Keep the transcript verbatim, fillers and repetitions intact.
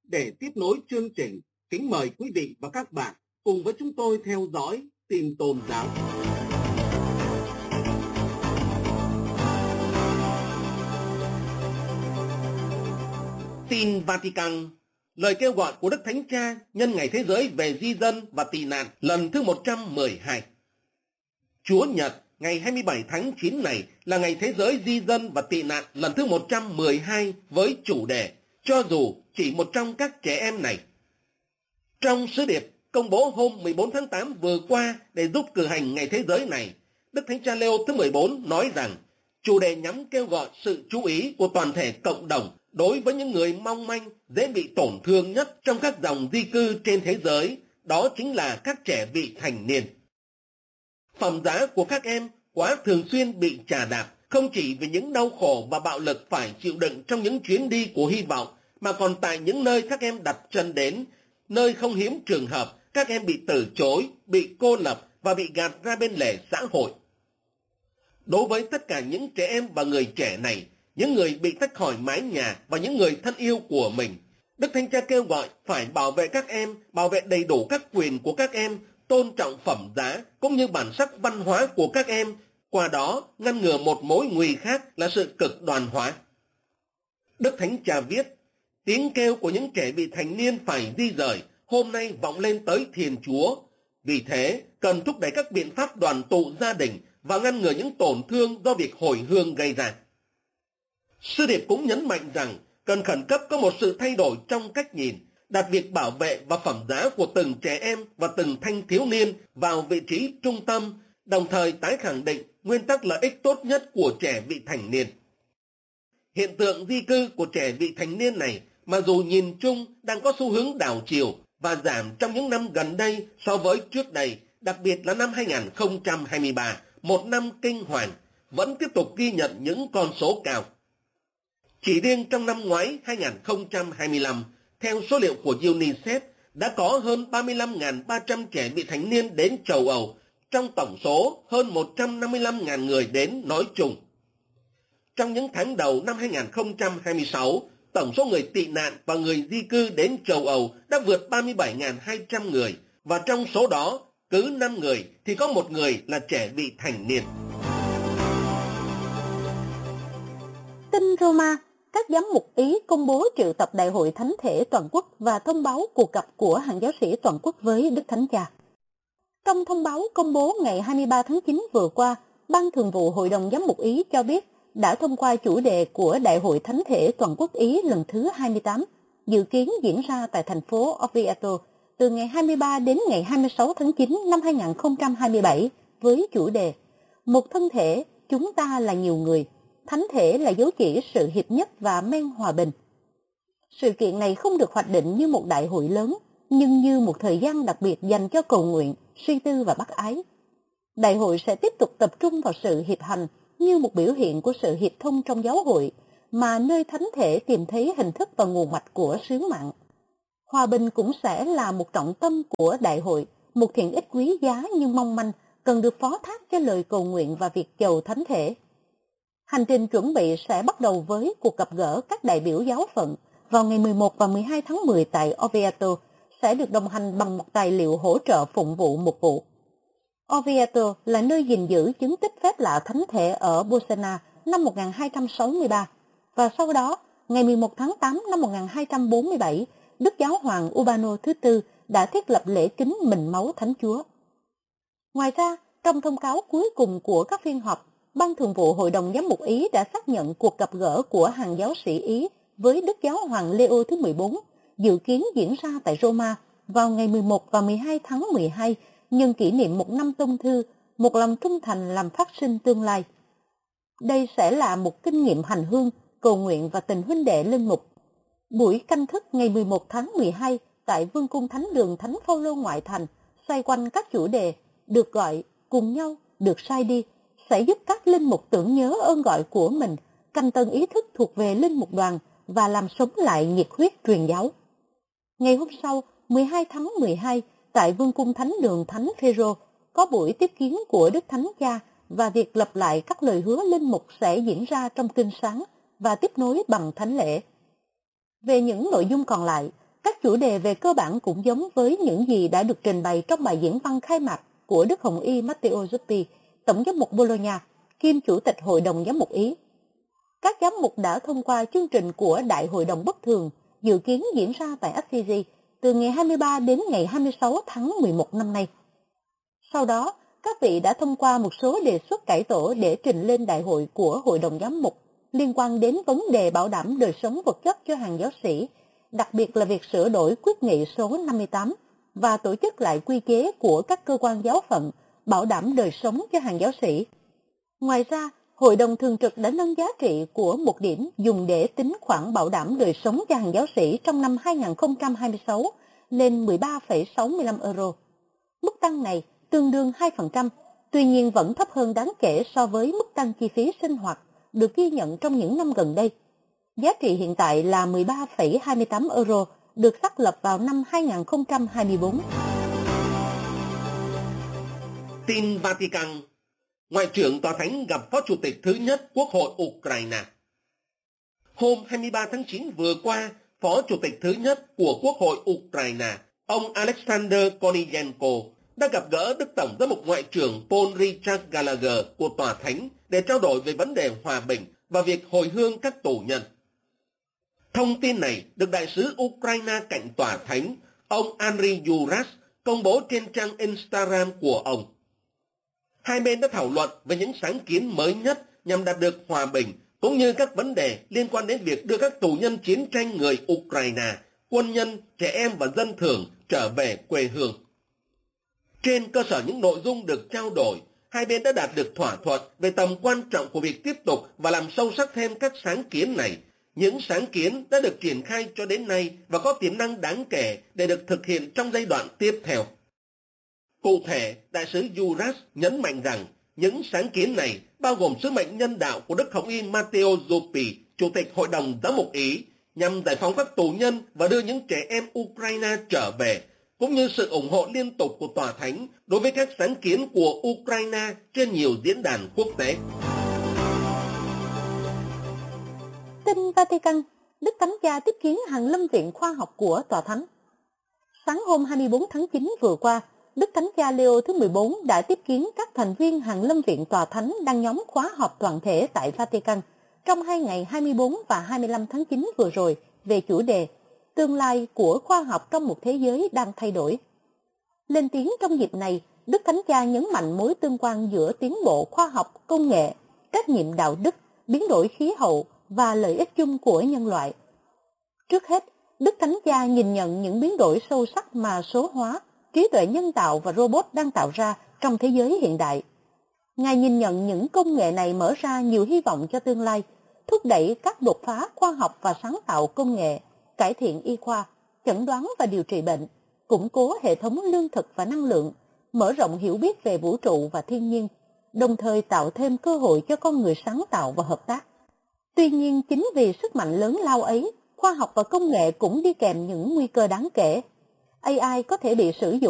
Để tiếp nối chương trình, kính mời quý vị và các bạn cùng với chúng tôi theo dõi tin tôn giáo. Tin Vatican. Lời kêu gọi của Đức Thánh Cha nhân ngày thế giới về di dân và tị nạn lần thứ một trăm mười hai. Chúa Nhật ngày hai mươi bảy tháng chín này là ngày thế giới di dân và tị nạn lần thứ một trăm mười hai với chủ đề cho dù chỉ một trong các trẻ em này. Trong sứ điệp công bố hôm mười bốn tháng tám vừa qua để giúp cử hành ngày thế giới này, Đức Thánh Cha Leo thứ mười bốn nói rằng chủ đề nhắm kêu gọi sự chú ý của toàn thể cộng đồng đối với những người mong manh dễ bị tổn thương nhất trong các dòng di cư trên thế giới, đó chính là các trẻ vị thành niên. Phẩm giá của các em quá thường xuyên bị chà đạp, không chỉ vì những đau khổ và bạo lực phải chịu đựng trong những chuyến đi của hy vọng, mà còn tại những nơi các em đặt chân đến, nơi không hiếm trường hợp các em bị từ chối, bị cô lập và bị gạt ra bên lề xã hội. Đối với tất cả những trẻ em và người trẻ này, những người bị tách khỏi mái nhà và những người thân yêu của mình, Đức Thánh Cha kêu gọi phải bảo vệ các em, bảo vệ đầy đủ các quyền của các em, tôn trọng phẩm giá cũng như bản sắc văn hóa của các em, qua đó ngăn ngừa một mối nguy khác là sự cực đoan hóa. Đức Thánh Cha viết, tiếng kêu của những trẻ vị thành niên phải di rời hôm nay vọng lên tới Thiên Chúa. Vì thế, cần thúc đẩy các biện pháp đoàn tụ gia đình và ngăn ngừa những tổn thương do việc hồi hương gây ra. Sứ điệp cũng nhấn mạnh rằng cần khẩn cấp có một sự thay đổi trong cách nhìn, đặt việc bảo vệ và phẩm giá của từng trẻ em và từng thanh thiếu niên vào vị trí trung tâm, đồng thời tái khẳng định nguyên tắc lợi ích tốt nhất của trẻ vị thành niên. Hiện tượng di cư của trẻ vị thành niên này, mà dù nhìn chung đang có xu hướng đảo chiều và giảm trong những năm gần đây so với trước đây, đặc biệt là năm hai không hai ba, một năm kinh hoàng, vẫn tiếp tục ghi nhận những con số cao. Chỉ riêng trong năm ngoái hai không hai lăm, theo số liệu của UNICEF, đã có hơn ba mươi lăm nghìn ba trăm trẻ vị thành niên đến châu Âu, trong tổng số hơn một trăm năm mươi lăm nghìn người đến nói chung. Trong những tháng đầu năm hai không hai sáu, tổng số người tị nạn và người di cư đến châu Âu đã vượt ba mươi bảy nghìn hai trăm người, và trong số đó, cứ năm người thì có một người là trẻ vị thành niên. Tin Roma, các giám mục Ý công bố triệu tập Đại hội Thánh thể toàn quốc và thông báo cuộc gặp của hàng giáo sĩ toàn quốc với Đức Thánh Cha. Trong thông báo công bố ngày hai mươi ba tháng chín vừa qua, Ban Thường vụ Hội đồng Giám mục Ý cho biết đã thông qua chủ đề của Đại hội Thánh thể toàn quốc Ý lần thứ hai mươi tám, dự kiến diễn ra tại thành phố Oviedo từ ngày hai mươi ba đến ngày hai mươi sáu tháng chín năm hai không hai bảy với chủ đề Một thân thể, chúng ta là nhiều người. Thánh thể là dấu chỉ sự hiệp nhất và men hòa bình. Sự kiện này không được hoạch định như một đại hội lớn, nhưng như một thời gian đặc biệt dành cho cầu nguyện, suy tư và bác ái. Đại hội sẽ tiếp tục tập trung vào sự hiệp hành như một biểu hiện của sự hiệp thông trong giáo hội, mà nơi thánh thể tìm thấy hình thức và nguồn mạch của sứ mạng. Hòa bình cũng sẽ là một trọng tâm của đại hội, một thiện ích quý giá nhưng mong manh, cần được phó thác cho lời cầu nguyện và việc chầu thánh thể. Hành trình chuẩn bị sẽ bắt đầu với cuộc gặp gỡ các đại biểu giáo phận vào ngày mười một và mười hai tháng mười tại Oviedo, sẽ được đồng hành bằng một tài liệu hỗ trợ phụng vụ mục vụ. Oviedo là nơi gìn giữ chứng tích phép lạ thánh thể ở Bolsena năm một nghìn hai trăm sáu mươi ba, và sau đó, ngày mười một tháng tám năm một nghìn hai trăm bốn mươi bảy, Đức Giáo hoàng Urbano thứ tư đã thiết lập lễ kính mình máu Thánh Chúa. Ngoài ra, trong thông cáo cuối cùng của các phiên họp, Ban Thường vụ Hội đồng Giám mục Ý đã xác nhận cuộc gặp gỡ của hàng giáo sĩ Ý với Đức Giáo hoàng Leo thứ mười bốn, dự kiến diễn ra tại Roma vào ngày mười một và mười hai tháng mười hai, nhân kỷ niệm một năm tông thư, một lòng trung thành làm phát sinh tương lai. Đây sẽ là một kinh nghiệm hành hương, cầu nguyện và tình huynh đệ linh mục. Buổi canh thức ngày mười một tháng mười hai tại Vương cung Thánh đường Thánh Phaolô ngoại thành, xoay quanh các chủ đề được gọi, cùng nhau, được sai đi, sẽ giúp các linh mục tưởng nhớ ơn gọi của mình, canh tân ý thức thuộc về linh mục đoàn và làm sống lại nhiệt huyết truyền giáo. Ngày hôm sau, mười hai tháng mười hai, tại Vương cung Thánh đường Thánh Phêrô, có buổi tiếp kiến của Đức Thánh Cha và việc lập lại các lời hứa linh mục sẽ diễn ra trong kinh sáng và tiếp nối bằng thánh lễ. Về những nội dung còn lại, các chủ đề về cơ bản cũng giống với những gì đã được trình bày trong bài diễn văn khai mạc của Đức Hồng Y Matteo Zuppi, Tổng giám mục Bologna, kiêm Chủ tịch Hội đồng Giám mục Ý. Các giám mục đã thông qua chương trình của Đại hội đồng bất thường dự kiến diễn ra tại Assisi từ ngày hai mươi ba đến ngày hai mươi sáu tháng mười một năm nay. Sau đó, các vị đã thông qua một số đề xuất cải tổ để trình lên đại hội của Hội đồng Giám mục liên quan đến vấn đề bảo đảm đời sống vật chất cho hàng giáo sĩ, đặc biệt là việc sửa đổi quyết nghị số năm mươi tám và tổ chức lại quy chế của các cơ quan giáo phận bảo đảm đời sống cho hàng giáo sĩ. Ngoài ra, Hội đồng Thường trực đã nâng giá trị của một điểm dùng để tính khoản bảo đảm đời sống cho hàng giáo sĩ trong năm hai nghìn không trăm hai mươi sáu lên mười ba phẩy sáu mươi lăm euro. Mức tăng này tương đương hai phần trăm, tuy nhiên vẫn thấp hơn đáng kể so với mức tăng chi phí sinh hoạt được ghi nhận trong những năm gần đây. Giá trị hiện tại là mười ba phẩy hai mươi tám euro, được xác lập vào năm hai nghìn không trăm hai mươi tư. Tin Vatican. Ngoại trưởng Tòa Thánh gặp Phó Chủ tịch thứ nhất Quốc hội Ukraine. Hôm hai mươi ba tháng chín vừa qua, Phó Chủ tịch thứ nhất của Quốc hội Ukraine, ông Alexander Korniyenko, đã gặp gỡ Đức Tổng giám mục Ngoại trưởng Paul Richard Gallagher của Tòa Thánh để trao đổi về vấn đề hòa bình và việc hồi hương các tù nhân. Thông tin này được Đại sứ Ukraine cạnh Tòa Thánh, ông Andriy Yuras, công bố trên trang Instagram của ông. Hai bên đã thảo luận về những sáng kiến mới nhất nhằm đạt được hòa bình, cũng như các vấn đề liên quan đến việc đưa các tù nhân chiến tranh người Ukraine, quân nhân, trẻ em và dân thường trở về quê hương. Trên cơ sở những nội dung được trao đổi, hai bên đã đạt được thỏa thuận về tầm quan trọng của việc tiếp tục và làm sâu sắc thêm các sáng kiến này. Những sáng kiến đã được triển khai cho đến nay và có tiềm năng đáng kể để được thực hiện trong giai đoạn tiếp theo. Cụ thể, Đại sứ Yuras nhấn mạnh rằng những sáng kiến này bao gồm sứ mệnh nhân đạo của Đức Hồng Y Matteo Zuppi, Chủ tịch Hội đồng Giám mục Ý, nhằm giải phóng các tù nhân và đưa những trẻ em Ukraine trở về, cũng như sự ủng hộ liên tục của Tòa Thánh đối với các sáng kiến của Ukraine trên nhiều diễn đàn quốc tế. Tin Vatican, Đức Thánh Cha tiếp kiến Hàn Lâm Viện Khoa học của Tòa Thánh. Sáng hôm hai mươi tư tháng chín vừa qua, Đức Thánh Cha Leo thứ mười bốn đã tiếp kiến các thành viên Hàn Lâm Viện Tòa Thánh đang nhóm khóa họp toàn thể tại Vatican trong hai ngày hai mươi tư và hai mươi lăm tháng chín vừa rồi về chủ đề Tương lai của khoa học trong một thế giới đang thay đổi. Lên tiếng trong dịp này, Đức Thánh Cha nhấn mạnh mối tương quan giữa tiến bộ khoa học, công nghệ, trách nhiệm đạo đức, biến đổi khí hậu và lợi ích chung của nhân loại. Trước hết, Đức Thánh Cha nhìn nhận những biến đổi sâu sắc mà số hóa, trí tuệ nhân tạo và robot đang tạo ra trong thế giới hiện đại. Ngài nhìn nhận những công nghệ này mở ra nhiều hy vọng cho tương lai, thúc đẩy các đột phá khoa học và sáng tạo công nghệ, cải thiện y khoa, chẩn đoán và điều trị bệnh, củng cố hệ thống lương thực và năng lượng, mở rộng hiểu biết về vũ trụ và thiên nhiên, đồng thời tạo thêm cơ hội cho con người sáng tạo và hợp tác. Tuy nhiên, chính vì sức mạnh lớn lao ấy, khoa học và công nghệ cũng đi kèm những nguy cơ đáng kể. a i có thể bị sử dụng